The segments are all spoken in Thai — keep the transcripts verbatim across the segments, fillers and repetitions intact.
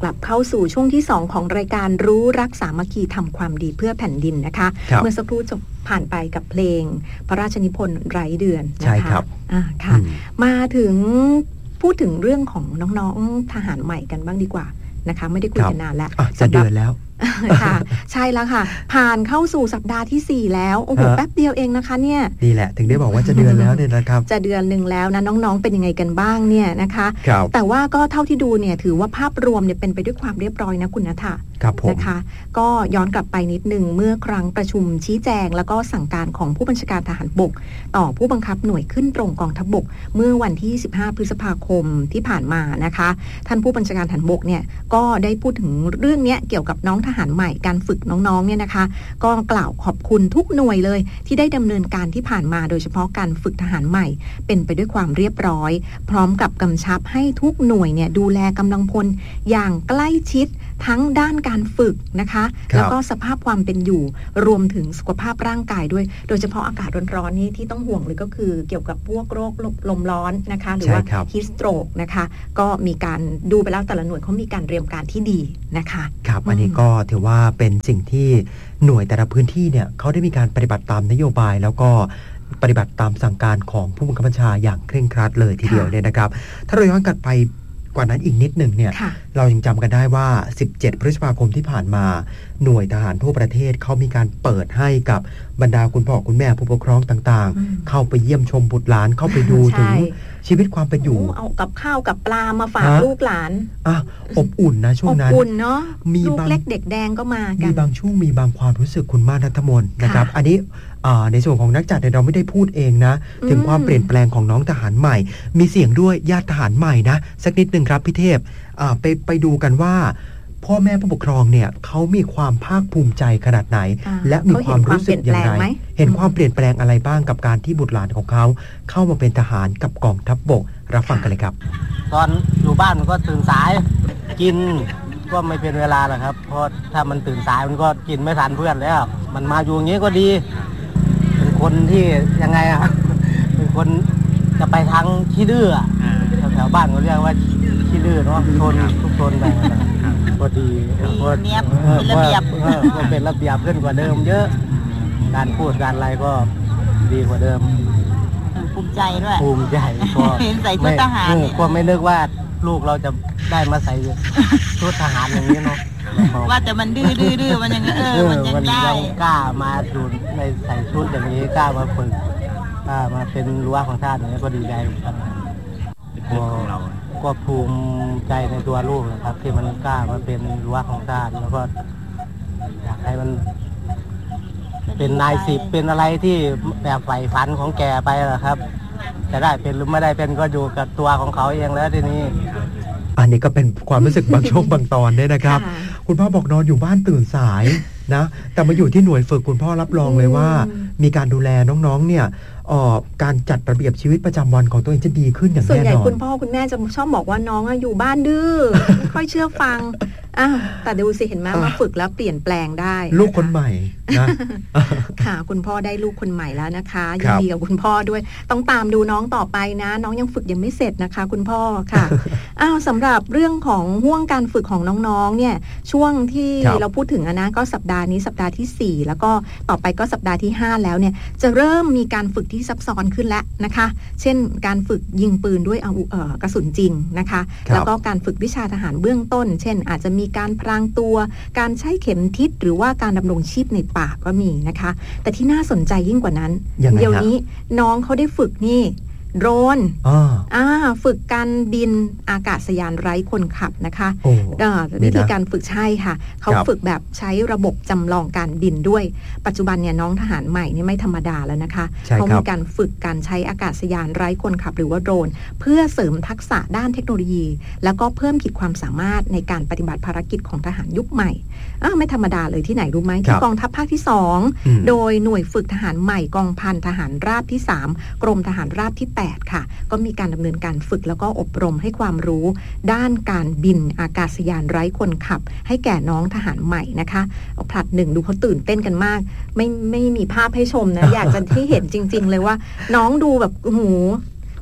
กลับเข้าสู่ช่วงที่สองของรายการรู้รักสามัคคีทำความดีเพื่อแผ่นดินนะคะเมื่อสักครู่จบผ่านไปกับเพลงพระราชนิพนธ์ไร้เดือนนะคะใช่ครับอ่าค่ะมาถึงพูดถึงเรื่องของน้องๆทหารใหม่กันบ้างดีกว่านะคะไม่ได้คุยกันนานแล้วจะเดือนแล้วค่ะใช่แล้วค่ะผ่านเข้าสู่สัปดาห์ที่สี่แล้วโอ้โหแป๊บเดียวเองนะคะเนี่ยนี่แหละถึงได้บอกว่าจะเดือนแล้วเนี่ยนะครับจะเดือนนึงแล้วนะน้องๆเป็นยังไงกันบ้างเนี่ยนะคะแต่ว่าก็เท่าที่ดูเนี่ยถือว่าภาพรวมเนี่ยเป็นไปด้วยความเรียบร้อยนะคุณณฐานะคะก็ย้อนกลับไปนิดนึงเมื่อครั้งประชุมชี้แจงแล้วก็สั่งการของผู้บัญชาการทหารบกต่อผู้บังคับหน่วยขึ้นตรงกองทัพบกเมื่อวันที่สิบห้าพฤษภาคมที่ผ่านมานะคะท่านผู้บัญชาการทหารบกเนี่ยก็ได้พูดถึงเรื่องนี้เกี่ยวกับน้องทหารใหม่การฝึกน้องๆเนี่ยนะคะก็กล่าวขอบคุณทุกหน่วยเลยที่ได้ดำเนินการที่ผ่านมาโดยเฉพาะการฝึกทหารใหม่เป็นไปด้วยความเรียบร้อยพร้อมกับกำชับให้ทุกหน่วยเนี่ยดูแลกำลังพลอย่างใกล้ชิดทั้งด้านการฝึกนะคะแล้วก็สภาพความเป็นอยู่รวมถึงสุขภาพร่างกายด้วยโดยเฉพาะอากาศร้อนๆนี้ที่ต้องห่วงเลยก็คือเกี่ยวกับพวกโรคลมร้อนนะคะหรือว่าฮีทสโตรกนะคะก็มีการดูไปแล้วแต่ละหน่วยเขามีการเตรียมการที่ดีนะคะครับอันนี้ก็ถือว่าเป็นสิ่งที่หน่วยแต่ละพื้นที่เนี่ยเขาได้มีการปฏิบัติตามนโยบายแล้วก็ปฏิบัติตามสั่งการของผู้บังคับบัญชาอย่างเคร่งครัดเลยทีเดียวเนี่ยนะครับถ้าเราย้อนกลับไปกว่านั้นอีกนิดหนึ่งเนี่ยเรายังจำกันได้ว่าสิบเจ็ดพฤษภาคมที่ผ่านมาหน่วยทหารทั่วประเทศเขามีการเปิดให้กับบรรดาคุณพ่อคุณแม่ผู้ปกครองต่างๆเข้าไปเยี่ยมชมบุตรหลานเข้าไปดูถึงชีวิตความเป็นอยู่เอากับข้าวกับปลามาฝากลูกหลานอ่ะอบอุ่นนะช่วงนั้นอบอุ่นเนาะมีลูกเล็กเด็กแดงก็มากันมีบางช่วงมีบางความรู้สึกคุณมานัทมนนะครับอันนี้ในส่วนของนักจัดเราไม่ได้พูดเองนะถึงความเปลี่ยนแปลงของน้องทหารใหม่มีเสียงด้วยญาติทหารใหม่นะสักนิดนึงครับพี่เทพไปไปดูกันว่าพ่อแม่ผู้ปกครองเนี่ยเขามีความภาคภูมิใจขนาดไหนและมีความรู้สึกอย่างไรเห็นความเปลี่ยนแปลงอะไรบ้างกับการที่บุตรหลานของเขาเข้ามาเป็นทหารกับกองทัพบกรับฟังกันเลยครับตอนอยู่บ้านมันก็ตื่นสายกินก็ไม่เป็นเวลาหรอกครับเพราะถ้ามันตื่นสายมันก็กินไม่ทันเพื่อนแล้วมันมาอยู่อย่างนี้ก็ดีเป็นคนที่ยังไงอะเป็นคนจะไปทางขี้ดื้อแถวบ้านเขาเรียกว่าขี้ดื้อเนาะโซนทุกโซนไปก็ดีก็เนียบเป็นระเบียบก็เป็นระเบียบขึ้นกว่าเดิมเยอะการพูดการอะไรก็ดีกว่าเดิมภูมิใจด้วยภูมิใจก็ใส่ชุดทหารก็ไม่นึกว่าลูกเราจะได้มาใส่ชุดทหารอย่างนี้เนาะว่าแต่มันดื้อดื้อดื้อมันยังเออมันยังได้กล้ามาดูในใส่ชุดอย่างนี้กล้ามาฝึกกล้ามาเป็นรั้วของชาติอย่างนี้ก็ดีใจครับเราก็ภูมิใจในตัวลูกนะครับที่มันกล้ามาเป็นรั้วของชาติแล้วก็อยากให้มันเป็นนายสิบเป็นอะไรที่แบบใฝ่ฝันของแกไปนะครับจะได้เป็นหรือไม่ได้เป็นก็อยู่กับตัวของเขาเองแล้วทีนี้อันนี้ก็เป็นความรู้สึกบางช่วงบางตอนเนี่ยนะครับคุณพ่อบอกนอนอยู่บ้านตื่นสายนะแต่มาอยู่ที่หน่วยฝึกคุณพ่อรับรองเลยว่ามีการดูแลน้องๆเนี่ยการจัดระเบียบชีวิตประจำวันของตัวเองจะดีขึ้นอย่างแน่นอนส่วนใหญ่คุณพ่อคุณแม่จะชอบบอกว่าน้องอยู่บ้านดื้อไม่ค่อยเชื่อฟังอ้าวแต่ดูสิเห็นไหมมาฝึกแล้วเปลี่ยนแปลงได้ลูกคนใหม่นะค่ะคุณพ่อได้ลูกคนใหม่แล้วนะคะยินดีกับคุณพ่อด้วยต้องตามดูน้องต่อไปนะน้องยังฝึกยังไม่เสร็จนะคะคุณพ่อค่ะอ้าวสำหรับเรื่องของห่วงการฝึกของน้องๆเนี่ยช่วงที่เราพูดถึงนะก็สัปดาห์นี้สัปดาห์ที่สี่แล้วก็ต่อไปก็สัปดาห์ที่ห้าแล้วเนี่ยจะเริ่มมีการฝึกที่ซับซ้อนขึ้นแล้วนะคะเช่นการฝึกยิงปืนด้วยเอาเอ่อกระสุนจริงนะคะแล้วก็การฝึกวิชาทหารเบื้องต้นเช่นอาจจะมีการพรางตัวการใช้เข็มทิศหรือว่าการดำรงชีพในป่าก็มีนะคะแต่ที่น่าสนใจยิ่งกว่านั้นเดี๋ยวนี้น้องเขาได้ฝึกนี่โดรนอ่าฝึกการบินอากาศยานไร้คนขับนะคะวิธีการฝึกใช่ค่ะเขาฝึกแบบใช้ระบบจำลองการบินด้วยปัจจุบันเนี่ยน้องทหารใหม่นี่ไม่ธรรมดาแล้วนะคะเขามีการฝึกการใช้อากาศยานไร้คนขับหรือว่าโดรนเพื่อเสริมทักษะด้านเทคโนโลยีแล้วก็เพิ่มขีดความสามารถในการปฏิบัติภารกิจของทหารยุคใหม่อ้าวไม่ธรรมดาเลยที่ไหนรู้ไหมที่กองทัพภาคที่สองโดยหน่วยฝึกทหารใหม่กองพันทหารราบที่สามกรมทหารราบที่แปดค่ะก็มีการดำเนินการฝึกแล้วก็อบรมให้ความรู้ด้านการบินอากาศยานไร้คนขับให้แก่น้องทหารใหม่นะคะผลัดหนึ่งดูเขาตื่นเต้นกันมากไม่ไม่มีภาพให้ชมนะ อยากจะให้เห็นจริงๆเลยว่าน้องดูแบบโอ้โหค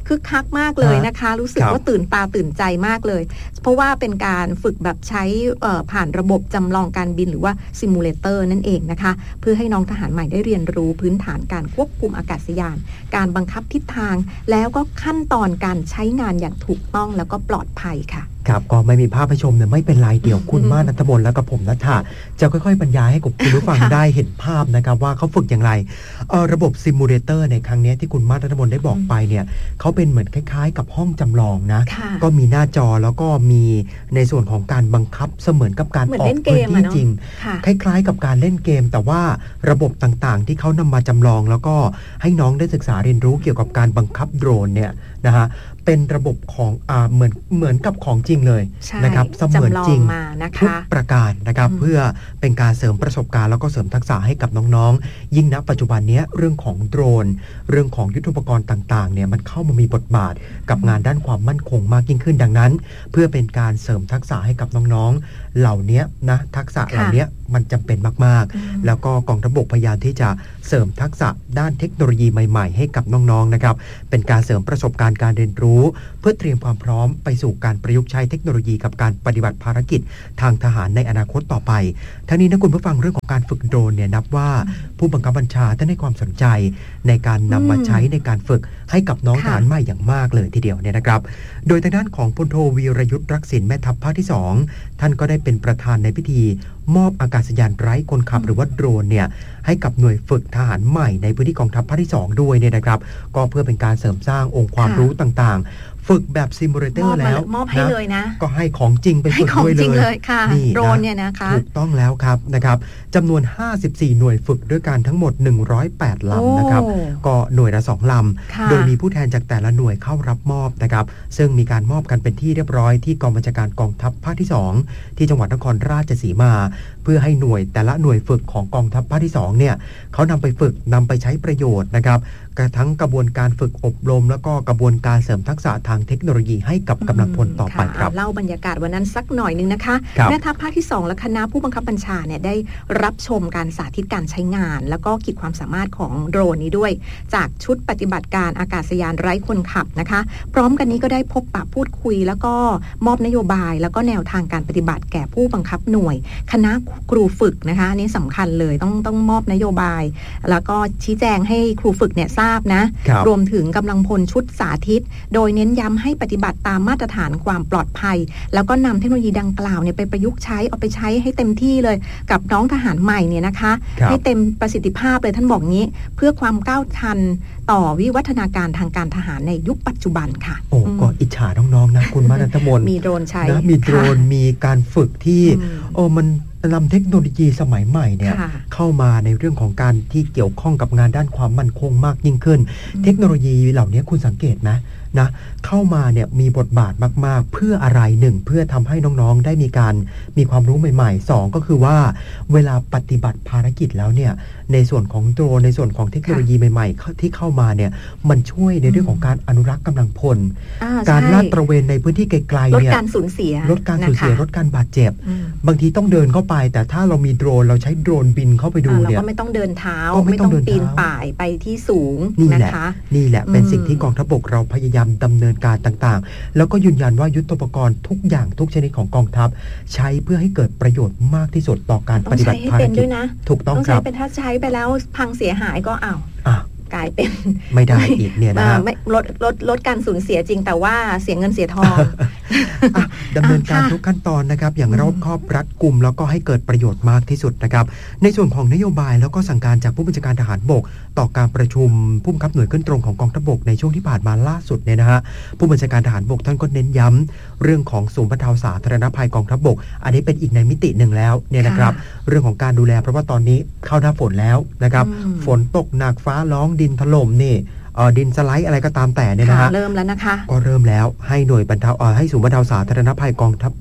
คึกคักมากเลยนะคะ รู้สึกว่าตื่นตาตื่นใจมากเลยเพราะว่าเป็นการฝึกแบบใช้ผ่านระบบจำลองการบินหรือว่าซิมูเลเตอร์นั่นเองนะคะเพื่อให้น้องทหารใหม่ได้เรียนรู้พื้นฐานการควบคุมอากาศยานการบังคับทิศทางแล้วก็ขั้นตอนการใช้งานอย่างถูกต้องแล้วก็ปลอดภัยค่ะครับก็ไม่มีภาพให้ชมเนี่ยไม่เป็นไรเดี๋ยวคุณมานันทมนแล้วกับผมนัทธาจะค่อยๆบรรยายให้กับคุณผู้ฟังได้เห็นภาพนะครับว่าเขาฝึกอย่างไรระบบซิมูเลเตอร์ในครั้งนี้ที่คุณมานันทมนได้บอกไปเนี่ยเขาเป็นเหมือนคล้ายๆกับห้องจำลองนะก็มีหน้าจอแล้วก็มีในส่วนของการบังคับเสมือนกับการออกพื้นที่จริงคล้ายๆกับการเล่นเกมแต่ว่าระบบต่างๆที่เขานำมาจำลองแล้วก็ให้น้องได้ศึกษาเรียนรู้เกี่ยวกับการบังคับโดรนเนี่ยนะฮะเป็นระบบของอ่าเหมือนเหมือนกับของจริงเลยนะครับเสมือนจริงทุกประการนะครับเพื่อเป็นการเสริมประสบการณ์แล้วก็เสริมทักษะให้กับน้องๆยิ่งณปัจจุบันนี้เรื่องของโดรนเรื่องของยุทโธปกรณ์ต่างๆเนี่ยมันเข้ามามีบทบาทกับงานด้านความมั่นคงมากยิ่งขึ้นดังนั้นเพื่อเป็นการเสริมทักษะให้กับน้องๆเหล่านี้นะทักษะเหล่านี้มันจำเป็นมากๆแล้วก็กองทัพบกพยายามที่จะเสริมทักษะด้านเทคโนโลยีใหม่ๆให้กับน้องๆนะครับเป็นการเสริมประสบการณ์การเรียนรู้เพื่อเตรียมความพร้อมไปสู่การประยุกต์ใช้เทคโนโลยีกับการปฏิบัติภารกิจทางทหารในอนาคตต่อไปทั้งนี้นะคุณผู้ฟังเรื่องของการฝึกโดรนเนี่ยนับว่าผู้บังคับบัญชาท่านให้ความสนใจในการนำมาใช้ในการฝึกให้กับน้องทหารใหม่อย่างมากเลยทีเดียวเนี่ยนะครับโดยทางด้านของพลโทวีรยุทธ์รักษิณแม่ทัพภาคที่สองท่านก็ได้เป็นประธานในพิธีมอบอากาศยานไร้คนขับหรือว่าโดรนเนี่ยให้กับหน่วยฝึกทหารใหม่ในพื้นที่กองทัพภาคที่สองด้วยเนี่ยนะครับก็เพื่อเป็นการเสริมสร้างองค์ความรู้ต่างๆฝึกแบบซิมูเลเตอร์แล้วมอบให้เลยนะก็ให้ของจริงไปฝึกด้วยเลยนี่โดรนเนี่ยนะคะถูกต้องแล้วครับนะครับจำนวนห้าสิบสี่หน่วยฝึกด้วยกันทั้งหมดหนึ่งร้อยแปดลำนะครับก็หน่วยละสองลำโดยมีผู้แทนจากแต่ละหน่วยเข้ารับมอบนะครับซึ่งมีการมอบกันเป็นที่เรียบร้อยที่กองบัญชาการกองทัพภาคที่สองที่จังหวัดนครราชสีมาเพื่อให้หน่วยแต่ละหน่วยฝึกของกองทัพภาคที่สองเนี่ยเขานำไปฝึกนำไปใช้ประโยชน์นะครับกระทั้งกระบวนการฝึกอบรมแล้วก็กระบวนการเสริมทักษะทางเทคโนโลยีให้กับกำลังพลต่อไปครับเล่าบรรยากาศวันนั้นสักหน่อยนึงนะคะแม่ทัพภาคที่สองและคณะผู้บังคับบัญชาเนี่ยได้รับชมการสาธิตการใช้งานแล้วก็ขีดความสามารถของโดรนนี้ด้วยจากชุดปฏิบัติการอากาศยานไร้คนขับนะคะพร้อมกันนี้ก็ได้พบปะพูดคุยแล้วก็มอบนโยบายแล้วก็แนวทางการปฏิบัติแก่ผู้บังคับหน่วยคณะครูฝึกนะคะอันนี้สำคัญเลยต้องต้องมอบนโยบายแล้วก็ชี้แจงให้ครูฝึกเนี่ยทราบนะรวมถึงกำลังพลชุดสาธิตโดยเน้นย้ำให้ปฏิบัติตามมาตรฐานความปลอดภัยแล้วก็นำเทคโนโลยีดังกล่าวเนี่ยไปประยุกต์ใช้เอาไปใช้ให้เต็มที่เลยกับน้องทหารใหม่เนี่ยนะคะให้เต็มประสิทธิภาพเลยท่านบอกงี้เพื่อความก้าวทันต่อวิวัฒนาการทางการทหารในยุคปัจจุบันค่ะโอ้ก็อิจฉาน้องๆนะคุณมานันทมนมีโดรนใช้นะมีโดรนมีการฝึกที่โอ้มันนำเทคโนโลยีสมัยใหม่เนี่ยเข้ามาในเรื่องของการที่เกี่ยวข้องกับงานด้านความมั่นคงมากยิ่งขึ้นเทคโนโลยีเหล่านี้คุณสังเกตไหมนะเข้ามาเนี่ยมีบทบาทมากๆเพื่ออะไรหนึ่งเพื่อทำให้น้องๆได้มีการมีความรู้ใหม่ๆสองก็คือว่าเวลาปฏิบัติภารกิจแล้วเนี่ยในส่วนของโดรนในส่วนของเทคโนโลยีใหม่ๆที่เข้ามาเนี่ยมันช่วยในเรื่องของการอนุรักษ์กำลังพลการลาดตระเวนในพื้นที่ไกลๆเนี่ยลดการสูญเสียลดการสูญเสียลดการบาดเจ็บบางทีต้องเดินเข้าไปแต่ถ้าเรามีโดรนเราใช้โดรนบินเข้าไปดูเนี่ยเราก็ไม่ต้องเดินเท้าไม่ต้องปีนป่ายไปที่สูงนะคะนี่แหละเป็นสิ่งที่กองทัพบกเราพยายามดำเนินการต่างๆแล้วก็ยืนยันว่ายุทโธปกรณ์ทุกอย่างทุกชนิดของกองทัพใช้เพื่อให้เกิดประโยชน์มากที่สุดต่อการปฏิบัติภารกิจถูกต้องครับต้องใช้เป็นถ้าใช้ไปแล้วพังเสียหายก็อ้าวกลายเป็นไม่ได้อีกเนี่ยนะไม่ลดลดลดการสูญเสียจริงแต่ว่าเสียเงินเสียทองดำเนินการทุกขั้นตอนนะครับอย่างรอบคอบรัดกุมแล้วก็ให้เกิดประโยชน์มากที่สุดนะครับในส่วนของนโยบายแล้วก็สั่งการจากผู้บัญชาการทหารบกต่อการประชุมผู้บังคับหน่วยขึ้นตรงของกองทัพบกในช่วงที่ผ่านมาล่าสุดเนี่ยนะฮะผู้บัญชาการทหารบกท่านก็เน้นย้ำเรื่องของศูนย์บรรเทาสาธารณภัยกองทัพบกอันนี้เป็นอีกในมิติหนึ่งแล้วเนี่ยนะครับเรื่องของการดูแลเพราะว่าตอนนี้เข้าหน้าฝนแล้วนะครับฝนตกหนักฟ้าร้องดินถล่มนี่ดินสไลด์อะไรก็ตามแต่เนี่ยนะฮะเริ่มแล้วนะคะก็เริ่มแล้วให้หน่วยบรรเทาให้ศูนย์บรรเทาสาธารณภัยกองทัพบก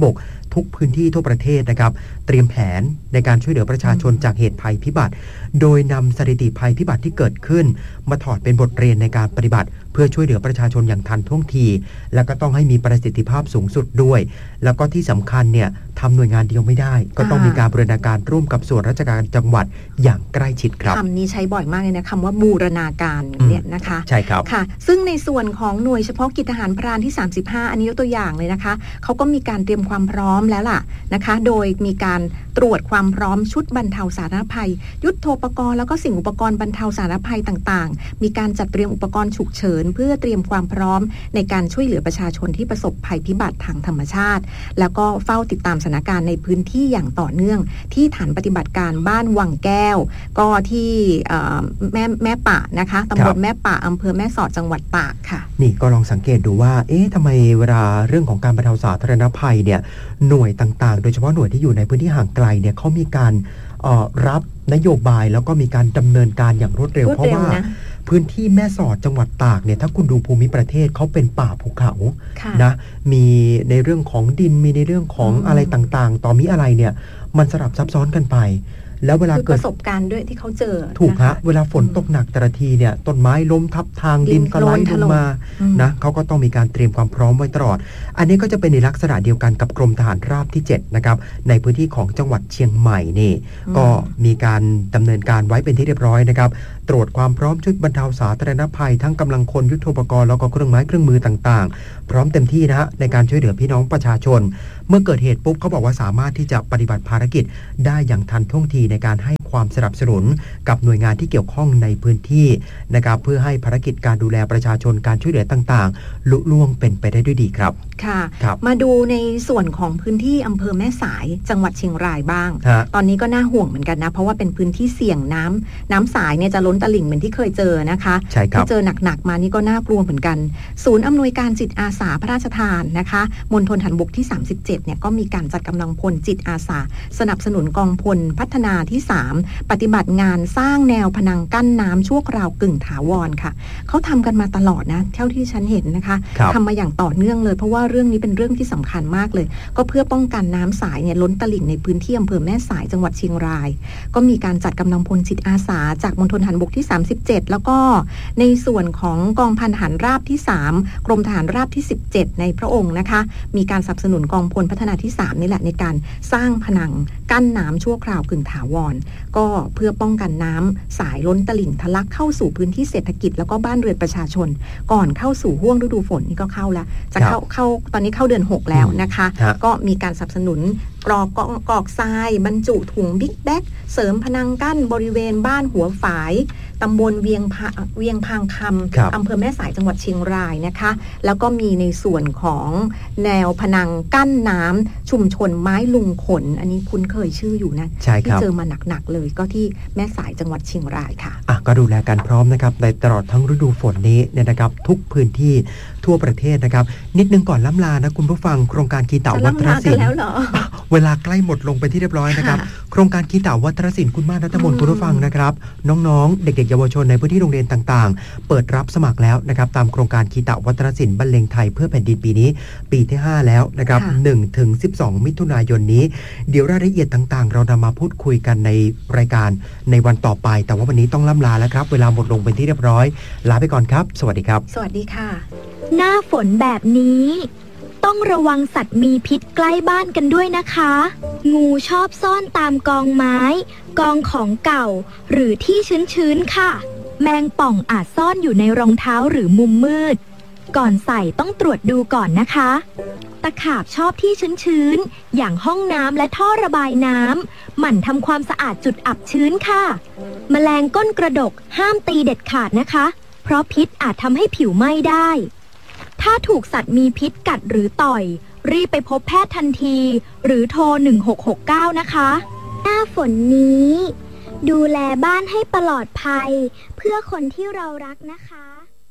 ทุกพื้นที่ทั่วประเทศนะครับเตรียมแผนในการช่วยเหลือประชาชนจากเหตุภัยพิบัติโดยนำสถิติภัยพิบัติที่เกิดขึ้นมาถอดเป็นบทเรียนในการปฏิบัติเพื่อช่วยเหลือประชาชนอย่างทันท่วงทีและก็ต้องให้มีประสิทธิภาพสูงสุดด้วยแล้วก็ที่สำคัญเนี่ยทำหน่วยงานเดียวไม่ได้ก็ต้องมีการบูรณาการร่วมกับส่วนราชการจังหวัดอย่างใกล้ชิดครับคำนี้ใช้บ่อยมากเลยนะคำว่าบูรณาการเนี่ยนะคะใช่ครับค่ะซึ่งในส่วนของหน่วยเฉพาะกิจทหารพรานที่สามสิบห้าอันนี้ยกตัวอย่างเลยนะคะเขาก็มีการเตรียมความพร้อมแล้วล่ะนะคะโดยมีการตรวจความพร้อมชุดบรรเทาสาธารณภัยยุทโธปกรณ์แล้วก็สิ่งอุปกรณ์บรรเทาสาธารณภัยต่างๆมีการจัดเตรียมอุปกรณ์ฉุกเฉินเพื่อเตรียมความพร้อมในการช่วยเหลือประชาชนที่ประสบภัยพิบัติทางธรรมชาติแล้วก็เฝ้าติดตามสถานการณ์ในพื้นที่อย่างต่อเนื่องที่ฐานปฏิบัติการบ้านวังแก้วก็ที่แม่แม่ป่านะคะตำบลแม่ป่าอำเภอแม่สอดจังหวัดตากค่ะนี่ก็ลองสังเกตดูว่าเอ๊ะทำไมเวลาเรื่องของการบรรเทาสาธารณภัยเนี่ยหน่วยต่างๆโดยเฉพาะหน่วยที่อยู่ในพื้นที่ห่างไกลเนี่ยเขามีการรับนโยบายแล้วก็มีการดำเนินการอย่างรวดเร็วเพราะว่าพื้นที่แม่สอดจังหวัดตากเนี่ยถ้าคุณดูภูมิประเทศเขาเป็นป่าภูเขานะมีในเรื่องของดินมีในเรื่องของอะไรต่างๆต่อมีอะไรเนี่ยมันสลับซับซ้อนกันไปแล้วเวลาเกิดประสบการณ์ด้วยที่เขาเจอถูกฮะเวลาฝนตกหนักแต่ละทีเนี่ยต้นไม้ล้มทับทางดินก็ไหลลงมานะเขาก็ต้องมีการเตรียมความพร้อมไว้ตลอดอันนี้ก็จะเป็นในลักษณะเดียวกันกับกรมทหารราบที่เจ็ดนะครับในพื้นที่ของจังหวัดเชียงใหม่นี่ก็มีการดำเนินการไว้เป็นที่เรียบร้อยนะครับตรวจความพร้อมชุดบรรเทาสาธารณภัยทั้งกำลังคนยุทโธปกรณ์แล้วก็เครื่องไม้เครื่องมือต่างๆพร้อมเต็มที่นะฮะในการช่วยเหลือพี่น้องประชาชนเมื่อเกิดเหตุปุ๊บเขาบอกว่าสามารถที่จะปฏิบัติภารกิจได้อย่างทันท่วงทีในการให้ความสนับสนุนกับหน่วยงานที่เกี่ยวข้องในพื้นที่นะครับเพื่อให้ภารกิจการดูแลประชาชนการช่วยเหลือต่างๆลุล่วงเป็นไปได้ด้วยดีครับค่ะมาดูในส่วนของพื้นที่อำเภอแม่สายจังหวัดเชียงรายบ้างตอนนี้ก็น่าห่วงเหมือนกันนะเพราะว่าเป็นพื้นที่เสี่ยงน้ำน้ำสายเนี่ยจะล้นตลิ่งเหมือนที่เคยเจอนะคะที่เจอหนักๆมานี่ก็น่ากลัวเหมือนกันศูนย์อำนวยการจิตอาสาพระราชทานนะคะมณฑลฐานบกที่สามสิบเจ็ดเนี่ยก็มีการจัดกำลังพลจิตอาสาสนับสนุนกองพลพัฒนาที่สามปฏิบัติงานสร้างแนวพนังกั้นน้ำชั่วคราวกึ่งถาวรค่ะเขาทำกันมาตลอดนะเท่าที่ฉันเห็นนะคะทำมาอย่างต่อเนื่องเลยเพราะว่าเรื่องนี้เป็นเรื่องที่สำคัญมากเลยก็เพื่อป้องกันน้ำสายเนี่ยล้นตลิ่งในพื้นที่อำเภอแม่สายจังหวัดเชียงรายก็มีการจัดกำลังพลจิตอาสาจากมณฑลทหารบกที่สามสิบเจ็ดแล้วก็ในส่วนของกองพันทหารราบที่สามกรมทหารราบที่สิบเจ็ดในพระองค์นะคะมีการสนับสนุนกองพลพัฒนาที่สามนี่แหละในการสร้างผนังกั้นน้ำชั่วคราวกึ่งถาวรก็เพื่อป้องกันน้ำสายล้นตลิ่งทะลักเข้าสู่พื้นที่เศรษฐกิจแล้วก็บ้านเรือนประชาชนก่อนเข้าสู่ห้วงฤดูฝนนี่ก็เข้าแล้วจะเข้าเข้าตอนนี้เข้าเดือนหกแล้วนะคะก็มีการสนับสนุนกรอกกอกทรายบรรจุถุงบิ๊กแบ็กเสริมพนังกั้นบริเวณบ้านหัวฝายตำบลเวียงพะเวียงพางคำอำเภอแม่สายจังหวัดเชียงรายนะคะแล้วก็มีในส่วนของแนวพนังกั้นน้ำชุมชนไม้ลุงขนอันนี้คุ้นเคยชื่ออยู่นะที่เจอมาหนักๆเลยก็ที่แม่สายจังหวัดเชียงรายค่ะอ่ะก็ดูแลกันพร้อมนะครับในตลอดทั้งฤดูฝนนี้เนี่ยนะครับทุกพื้นที่ทั่วประเทศนะครับนิดนึงก่อนล้ำลานะคุณผู้ฟังโครงการคีตาวัฒนศิลป์เวลาใกล้หมดลงไปที่เรียบร้อยนะครับโครงการคีตาวัฒนศิลป์คุณมานัทมนต์คุณผู้ฟังนะครับน้องๆเด็กๆเยาวชนในพื้นที่โรงเรียนต่างๆเปิดรับสมัครแล้วนะครับตามโครงการคีตาวัฒนศิลป์บรรเลงไทยเพื่อแผ่นดินปีนี้ปีที่ห้าแล้วนะครับหนึ่งถึงสิบสองมิถุนายนนี้เดี๋ยวรายละเอียดต่างๆเรานำมาพูดคุยกันในรายการในวันต่อไปแต่ว่าวันนี้ต้องล่ำลาแล้วครับเวลาหมดลงเป็นที่เรียบร้อยลาไปก่อนครับสวัสดีครับสวัสดีค่ะหน้าฝนแบบนี้ต้องระวังสัตว์มีพิษใกล้บ้านกันด้วยนะคะงูชอบซ่อนตามกองไม้กองของเก่าหรือที่ชื้นๆค่ะแมงป่องอาจซ่อนอยู่ในรองเท้าหรือมุมมืดก่อนใส่ต้องตรวจดูก่อนนะคะตะขาบชอบที่ชื้นๆอย่างห้องน้ำและท่อระบายน้ำหมั่นทำความสะอาดจุดอับชื้นค่ะแมลงก้นกระดกห้ามตีเด็ดขาดนะคะเพราะพิษอาจทำให้ผิวไหม้ได้ถ้าถูกสัตว์มีพิษกัดหรือต่อยรีบไปพบแพทย์ทันทีหรือโทรหนึ่งหกหกเก้านะคะหน้าฝนนี้ดูแลบ้านให้ปลอดภัยเพื่อคนที่เรารักนะคะ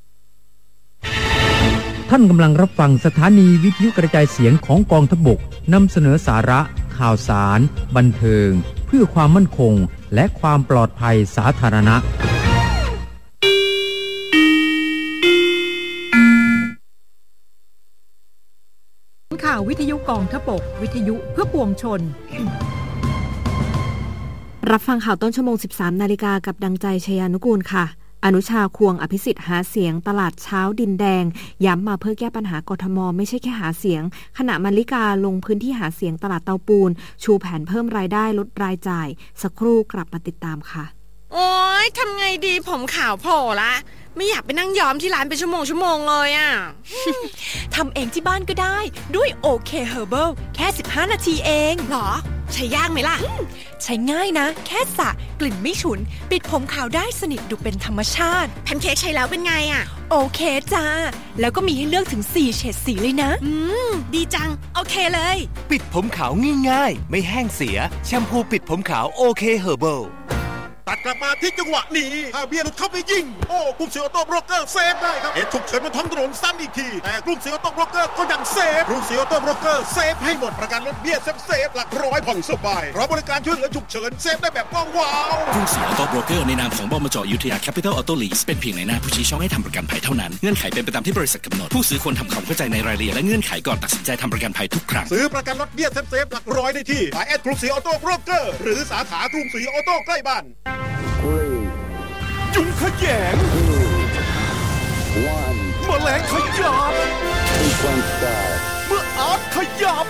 ท่านกำลังรับฟังสถานีวิทยุกระจายเสียงของกองทัพบกนำเสนอสาระข่าวสารบันเทิงเพื่อความมั่นคงและความปลอดภัยสาธารณะข่าววิทยุกองทพบกวิทยุเพื่อปวงชนรับฟังข่าวต้นชั่วโมง สิบสามนาฬิกากับดังใจชยานุกูลค่ะอนุชาควงอภิสิทธิ์หาเสียงตลาดเช้าดินแดงย้ำมาเพื่อแก้ปัญหากทมไม่ใช่แค่หาเสียงขณะมาริกาลงพื้นที่หาเสียงตลาดเตาปูนชูแผนเพิ่มรายได้ลดรายจ่ายสักครู่กลับมาติดตามค่ะโอ๊ยทำไงดีผมขาวโผล่ละไม่อยากไปนั่งย้อมที่ร้านเป็นชั่วโมงชั่วโมงเลยอ่ะทำเองที่บ้านก็ได้ด้วยโอเคเฮอร์เบิลแค่สิบห้านาทีเองหรอใช้ยากไหมล่ะใช้ง่ายนะแค่สระกลิ่นไม่ฉุนปิดผมขาวได้สนิทดูเป็นธรรมชาติแพนเค้กใช้แล้วเป็นไงอ่ะโอเคจ้าแล้วก็มีให้เลือกถึงสี่เฉดสีเลยนะอืมดีจังโอเคเลยปิดผมขาวง่ายๆไม่แห้งเสียแชมพูปิดผมขาวโอเคเฮอร์เบิลตัดกลับมาที่จังหวะนี้ถ้าเบียร์หลุดเข้าไปยิงโอ้กลุ่มเสียโต้โบรกเกอร์เซฟได้ครับเหตุฉุกเฉินบนท้องถนนซ้ำอีกทีแต่กลุ่มเสียโต้โบรกเกอร์ก็ยังเซฟกลุ่มเสียโต้โบรกเกอร์เซฟให้หมดประกันรถเบี้ยเซฟเซฟหลักร้อยผ่อนสบายเพราะบริการช่วยเหลือฉุกเฉินเซฟได้แบบว้าวกลุ่มเสียโต้โบรกเกอร์ในนามของบมจ.อยุธยาแคปิตอลออโต้ลีสเป็นเพียงในหน้าผู้ชี้ช่องให้ทำประกันภัยเท่านั้นเงื่อนไขเป็นไปตามที่บริษัทกำหนดผู้ซื้อควรทำความเข้าใจในรายละเอียดและเงื่อนไขก่อนตัดสินใจทำประกันภัยทุกครั้งซื้อประกันรถเบี้ยเซฟเซฟหลักร้อยได้ที่สายแอดกลุ่มเสียโต้โบรกเกอร์หรือสาขากลุ่มเสียโต้ใกล้บ้านยุงขยงแมลงขยับเมื่ออาร์ตขยับ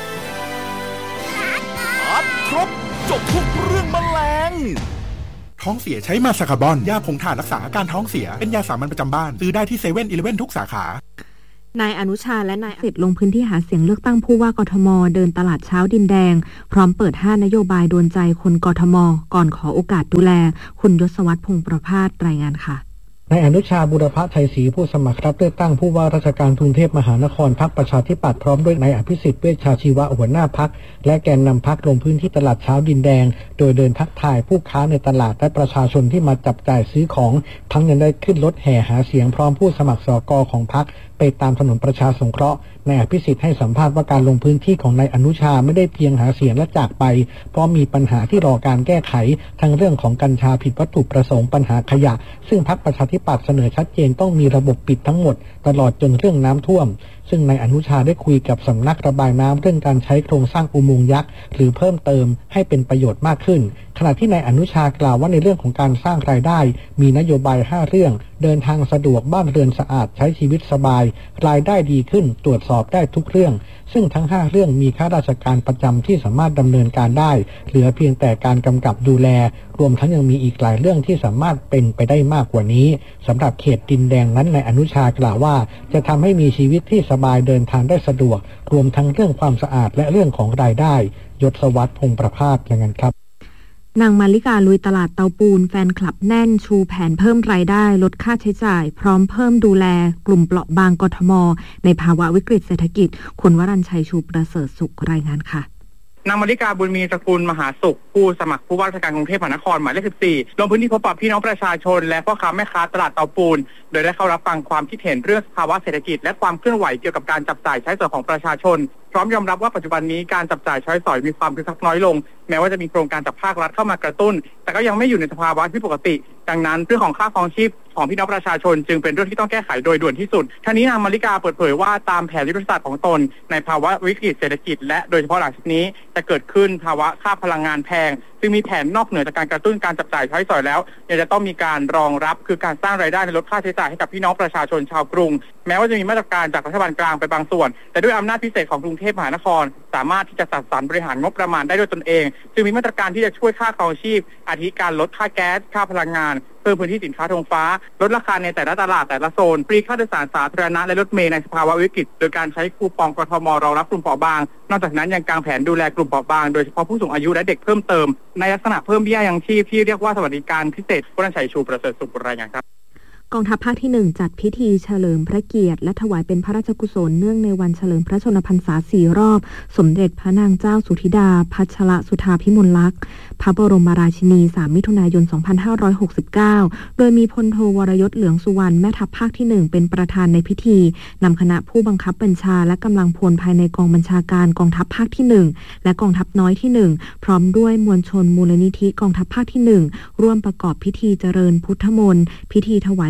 อาร์ตครบจบทุกเรื่องแมลงท้องเสียใช้มาซาคาบอนยาผงถ่านรักษาอาการท้องเสียเป็นยาสามัญประจำบ้านซื้อได้ที่เซเว่นอีเลฟเว่นทุกสาขานายอนุชาและนายสิทธิ์ลงพื้นที่หาเสียงเลือกตั้งผู้ว่ากทมเดินตลาดเช้าดินแดงพร้อมเปิดห้านโยบายโดนใจคนกทมก่อนขอโอกาสดูแลคุณยศวัฒน์พงษ์ประภาสรายงานค่ะนายอนุชาบุรพชัยศรีผู้สมัครรับเลือกตั้งผู้ว่าราชการกรุงเทพมหานครพรรคประชาธิปัตย์พร้อมด้วยนายอภิสิทธิ์เวชชาชีวะหัวหน้าพรรคและแกนนำพรรคลงพื้นที่ตลาดเช้าดินแดงโดยเดินทักทายผู้ค้าในตลาดและประชาชนที่มาจับจ่ายซื้อของทั้งยังได้ขึ้นรถแห่หาเสียงพร้อมผู้สมัครสกของพรรคไปตามถนนประชาสงเคราะห์นายอภิสิทธิ์ให้สัมภาษณ์ว่าการลงพื้นที่ของนายอนุชาไม่ได้เพียงหาเสียงและจากไปเพราะมีปัญหาที่รอการแก้ไขทั้งเรื่องของกัญชาผิดวัตถุประสงค์ปัญหาขยะซึ่งพรรคประชาธิปัตย์เสนอชัดเจนต้องมีระบบปิดทั้งหมดตลอดจนเรื่องน้ำท่วมซึ่งนายอนุชาได้คุยกับสำนักระบายน้ำเรื่องการใช้โครงสร้างอุโมงค์ยักษ์หรือเพิ่มเติมให้เป็นประโยชน์มากขึ้นขณะที่นายอนุชากล่าวว่าในเรื่องของการสร้างรายได้มีนโยบายห้าเรื่องเดินทางสะดวกบ้านเรือนสะอาดใช้ชีวิตสบายรายได้ดีขึ้นตรวจสอบได้ทุกเรื่องซึ่งทั้งห้าเรื่องมีข้าราชการประจำที่สามารถดำเนินการได้เหลือเพียงแต่การกำกับดูแลรวมทั้งยังมีอีกหลายเรื่องที่สามารถเป็นไปได้มากกว่านี้สำหรับเขตดินแดงนั้นนายอนุชากล่าวว่าจะทำให้มีชีวิตที่สบายเดินทางได้สะดวกรวมทั้งเรื่องความสะอาดและเรื่องของรายได้ยศวัฒน์พงษ์ประภาสอย่างนั้นครับนางมาริกาลุยตลาดเตาปูนแฟนคลับแน่นชูแผนเพิ่มรายได้ลดค่าใช้จ่ายพร้อมเพิ่มดูแลกลุ่มเปราะบางกทมในภาวะวิกฤตเศรษฐกิจคุณวรัญชัยชูประเสริฐสุขรายงานค่ะนางมาริกาบุญมีสกุลมหาสุขผู้สมัครผู้ว่าราชการกรุงเทพมหานครหมายเลขสิบสี่ลงพื้นที่พบปะพี่น้องประชาชนและพ่อค้าแม่ค้าตลาดเตาปูนโดยได้เข้ารับฟังความคิดเห็นเรื่องภาวะเศรษฐกิจและความเคลื่อนไหวเกี่ยวกับการจับจ่ายใช้สอยของประชาชนพร้อมยอมรับว่าปัจจุบันนี้การจับจ่ายใช้สอยมีความคึกคักน้อยลงแม้ว่าจะมีโครงการจากภาครัฐเข้ามากระตุ้นแต่ก็ยังไม่อยู่ในสภาวะที่ปกติดังนั้นเรื่องของค่าครองชีพของพี่น้องประชาชนจึงเป็นเรื่องที่ต้องแก้ไขโดยด่วนที่สุดทั้งนี้นางมาริกาเปิดเผยว่าตามแผนยุทธศาสตร์ของตนในภาวะวิกฤตเศรษฐกิจและโดยเฉพาะหลังจากนี้จะเกิดขึ้นภาวะค่าพลังงานแพงจึงมีแผนนอกเหนือจากการกระตุ้นการจับจ่ายใช้สอยแล้วยังจะต้องมีการรองรับคือการสร้างรายได้ในลดค่าใช้จ่ายให้กับพี่น้องประชาชนชาวกรุงแม้ว่าจะมีมาตรการจากรัฐบาลกลางไปบางส่วนแต่ด้วยอำนาจพิเศษของกรุงเทพมหานครสามารถที่จะจัดสรรบริหารงบประมาณได้ด้วยตนเองจึงมีมาตรการที่จะช่วยค่าครองชีพอาทิการลดค่าแก๊สค่าพลังงานเพิ่มพื้นที่สินค้าธงฟ้าลดราคาในแต่ละตลาดแต่ละโซนฟรีค่าโดยสารสาธารณะและรถเมล์ในสภาวะวิกฤตโดยการใช้คูปองกทมรองรับกลุ่มเปราะบางนอกจากนั้นยังกางแผนดูแลกลุ่มเปราะบางโดยเฉพาะผู้สูงอายุและเด็กเพิ่มเติมในลักษณะเพิ่มเบี้ยยังชีพที่เรียกว่าสวัสดิการพิเศษวรัญชัยชูประเสริฐสุขรายงานครับกองทัพภาคที่หนึ่งจัดพิธีเฉลิมพระเกียรติและถวายเป็นพระราชกุศลเนื่องในวันเฉลิมพระชนมพรรษาสี่รอบสมเด็จพระนางเจ้าสุธิดาพัชรสุธาภิมลลักษณ์พระบรมราชินีสามมิถุนายนสองพันห้าร้อยหกสิบเก้าโดยมีพลโทวรยศเหลืองสุวรรณแม่ทัพภาคที่หนึ่งเป็นประธานในพิธีนำคณะผู้บังคับบัญชาและกำลังพลภายในกองบัญชาการกองทัพภาคที่หนึ่งและกองทัพน้อยที่หนึ่งพร้อมด้วยมวลชนมูลนิธิกองทัพภาคที่หนึ่งร่วมประกอบพิธีเจริญพุทธมนต์พิธีถวาย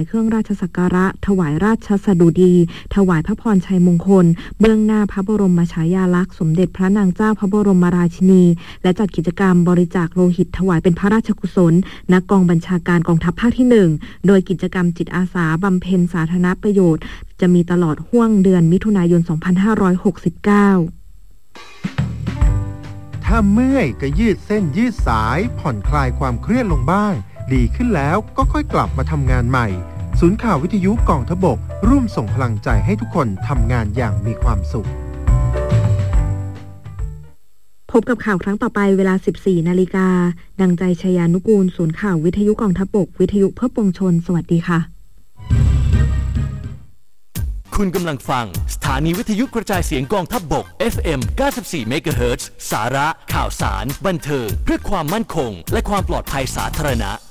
เครื่องราชสักการะถวายราชสดุดีถวายพระพรชัยมงคลเบื้องหน้าพระบรมฉายาลักษณ์สมเด็จพระนางเจ้าพระบรมราชินีและจัดกิจกรรมบริจาคโลหิตถวายเป็นพระราชกุศลณกองบัญชาการกองทัพภาคที่หนึ่งโดยกิจกรรมจิตอาสาบำเพ็ญสาธารณประโยชน์จะมีตลอดห้วงเดือนมิถุนายนสองพันห้าร้อยหกสิบเก้าถ้าเมื่อยก็ยืดเส้นยืดสายผ่อนคลายความเครียดลงบ้างดีขึ้นแล้วก็ค่อยกลับมาทำงานใหม่ศูนย์ข่าววิทยุกองทพบกร่วมส่งพลังใจให้ทุกคนทำงานอย่างมีความสุขพบกับข่าวครั้งต่อไปเวลา สิบสี่ นาฬิกาดังใจชยานุกูลศูนย์ข่าววิทยุกองทพบกวิทยุเพื่อปวงชนสวัสดีค่ะคุณกำลังฟังสถานีวิทยุกระจายเสียงกองทัพบก เอฟ เอ็ม เก้าสิบสี่ เมกะเฮิรตซ์ สาระข่าวสารบันเทิงเพื่อความมั่นคงและความปลอดภัยสาธารณะ